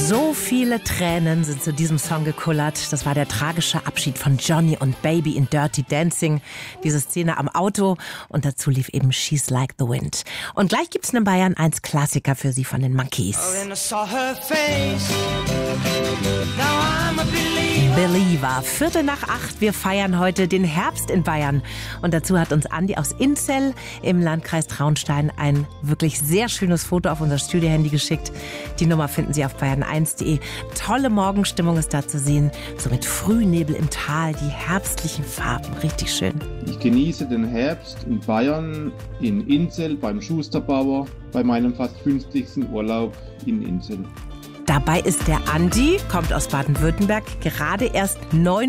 So viele Tränen sind zu diesem Song gekullert. Das war der tragische Abschied von Johnny und Baby in Dirty Dancing. Diese Szene am Auto und dazu lief eben She's Like the Wind. Und gleich gibt's einen Bayern 1 Klassiker für Sie von den Monkees. Believer, 7:45. Wir feiern heute den Herbst in Bayern. Und dazu hat uns Andi aus Inzell im Landkreis Traunstein ein wirklich sehr schönes Foto auf unser Studiohandy geschickt. Die Nummer finden Sie auf bayern1.de. Tolle Morgenstimmung ist da zu sehen. So mit Frühnebel im Tal, die herbstlichen Farben. Richtig schön. Ich genieße den Herbst in Bayern, in Inzell, beim Schusterbauer, bei meinem fast 50. Urlaub in Inzell. Dabei ist der Andi, kommt aus Baden-Württemberg, gerade erst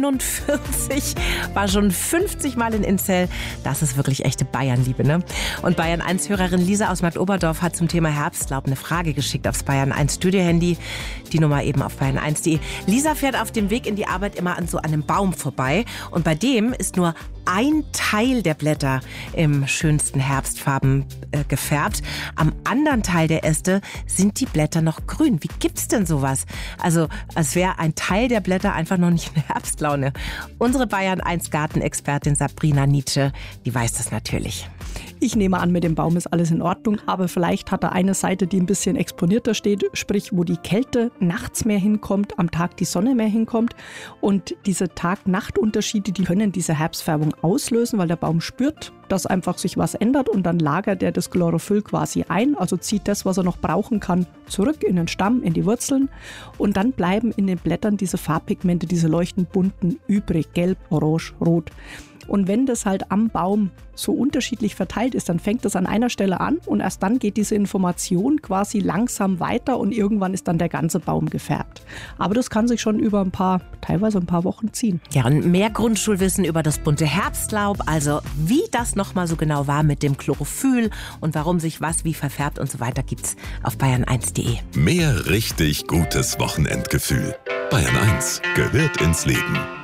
49, war schon 50 Mal in Inzell. Das ist wirklich echte Bayernliebe, ne? Und Bayern 1-Hörerin Lisa aus Marktoberdorf hat zum Thema Herbstlaub eine Frage geschickt aufs Bayern 1 Studiohandy. Die Nummer eben auf bayern1.de. Lisa fährt auf dem Weg in die Arbeit immer an so einem Baum vorbei. Und bei dem ist nur ein Teil der Blätter im schönsten Herbstfarben gefärbt. Am anderen Teil der Äste sind die Blätter noch grün. Wie gibt's denn sowas? Also, als wäre ein Teil der Blätter einfach noch nicht in Herbstlaune. Unsere Bayern 1 Gartenexpertin Sabrina Nietzsche, die weiß das natürlich. Ich nehme an, mit dem Baum ist alles in Ordnung, aber vielleicht hat er eine Seite, die ein bisschen exponierter steht, sprich, wo die Kälte nachts mehr hinkommt, am Tag die Sonne mehr hinkommt. Und diese Tag-Nacht-Unterschiede, die können diese Herbstfärbung auslösen, weil der Baum spürt, dass einfach sich was ändert und dann lagert er das Chlorophyll quasi ein, also zieht das, was er noch brauchen kann, zurück in den Stamm, in die Wurzeln und dann bleiben in den Blättern diese Farbpigmente, diese leuchtend bunten übrig, gelb, orange, rot. Und wenn das halt am Baum so unterschiedlich verteilt ist, dann fängt das an einer Stelle an und erst dann geht diese Information quasi langsam weiter und irgendwann ist dann der ganze Baum gefärbt. Aber das kann sich schon über teilweise ein paar Wochen ziehen. Ja, und mehr Grundschulwissen über das bunte Herbstlaub, also wie das nochmal so genau war mit dem Chlorophyll und warum sich was wie verfärbt und so weiter, gibt's auf bayern1.de. Mehr richtig gutes Wochenendgefühl. Bayern 1 gehört ins Leben.